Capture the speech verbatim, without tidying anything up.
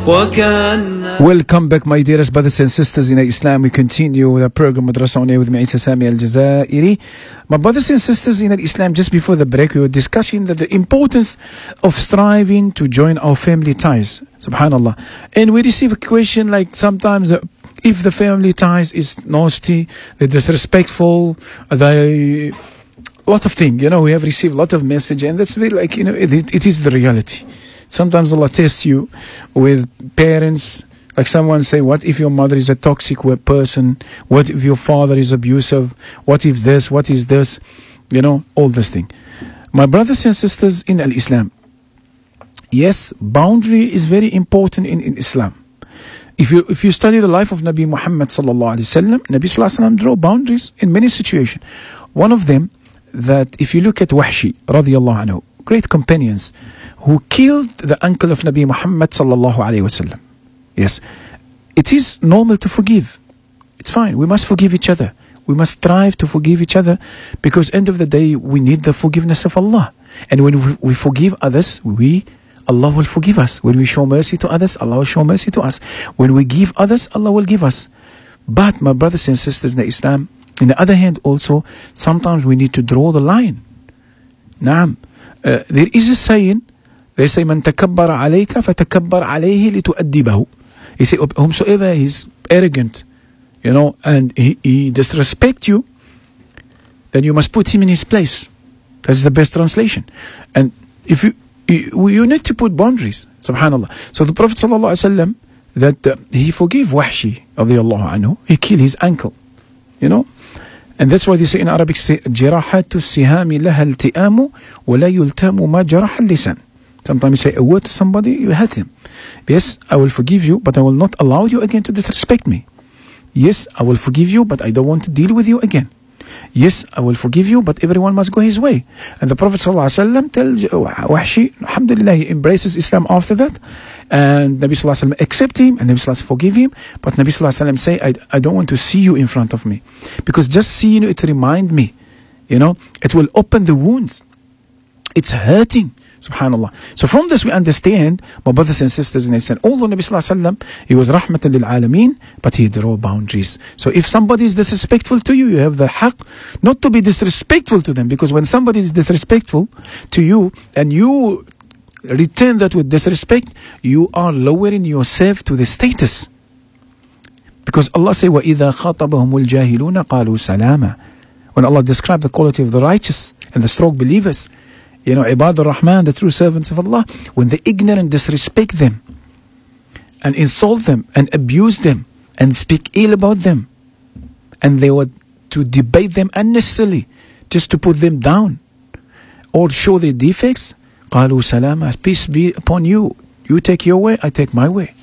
Welcome back, my dearest brothers and sisters in Islam. We continue with our program Madrasa on Air with me, Isa Sami Al-Jazairi. My brothers and sisters in Islam, just before the break, we were discussing that the importance of striving to join our family ties. Subhanallah. And we receive a question like sometimes uh, if the family ties is nasty, they're disrespectful, they... a lot of things, you know, we have received a lot of message, and that's really like, you know, it, it is the reality. Sometimes Allah tests you with parents. Like someone say, what if your mother is a toxic person? What if your father is abusive? What if this? What is this? You know, all this thing. My brothers and sisters in Al-Islam, yes, boundary is very important in, in Islam. If you if you study the life of Nabi Muhammad sallallahu alaihi wasallam, Nabi sallallahu alaihi wasallam drew boundaries in many situations. One of them, that if you look at Wahshi radiyallahu anhu, great companions, who killed the uncle of Nabi Muhammad sallallahu alaihi wasallam. Yes, it is normal to forgive. It's fine. We must forgive each other. We must strive to forgive each other, because end of the day we need the forgiveness of Allah. And when we, we forgive others, we Allah will forgive us. When we show mercy to others, Allah will show mercy to us. When we give others, Allah will give us. But my brothers and sisters in Islam, on the other hand, also sometimes we need to draw the line. Naam, uh, there is a saying. They say, "Man takabbara alayka, fatakabbar alayhi litu'addibahu." He say, whomsoever is arrogant, you know, and he, he disrespect you, then you must put him in his place. That's the best translation. And if you you, you need to put boundaries. Subhanallah. So the Prophet sallallahu alaihi wasallam, that uh, he forgave Wahshi radiyallahu anhu. He killed his uncle, you know. And that's why they say in Arabic, جراحات السهام لها التئام ولا يلتام ما جرح اللسان. Sometimes you say a word to somebody, you hurt him. Yes, I will forgive you, but I will not allow you again to disrespect me. Yes, I will forgive you, but I don't want to deal with you again. Yes, I will forgive you, but everyone must go his way. And the Prophet ﷺ tells Wahshi, alhamdulillah, he embraces Islam after that. And Nabi Sallallahu Alaihi Wasallam accept him, and Nabi Sallallahu Alaihi Wasallam forgive him. But Nabi Sallallahu Alaihi Wasallam say, I, I don't want to see you in front of me. Because just seeing you, it remind me, you know, it will open the wounds. It's hurting. Subhanallah. So from this we understand, my brothers and sisters in Islam, although Nabi Sallallahu Alaihi Wasallam, he was rahmatan lil alameen, but he drew boundaries. So if somebody is disrespectful to you, you have the haqq not to be disrespectful to them, because when somebody is disrespectful to you and you return that with disrespect, you are lowering yourself to the status. Because Allah say, وَإِذَا خَاطَبَهُمُ الْجَاهِلُونَ قَالُوا سَلَامًا. When Allah described the quality of the righteous and the strong believers, you know, Ibad al-Rahman, the true servants of Allah, when the ignorant disrespect them and insult them and abuse them and speak ill about them, and they were to debate them unnecessarily just to put them down or show their defects, قالوا سلاما, peace be upon you. You take your way, I take my way.